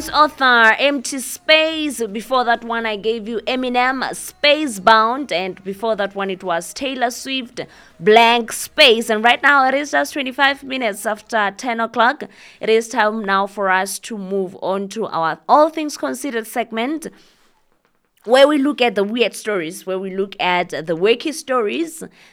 Blues author Empty Space. Before that one, I gave you Eminem, Spacebound. And before that one, it was Taylor Swift, Blank Space. And right now, it is just 25 minutes after 10 o'clock. It is time now for us to move on to our All Things Considered segment, where we look at the weird stories, where we look at the wacky stories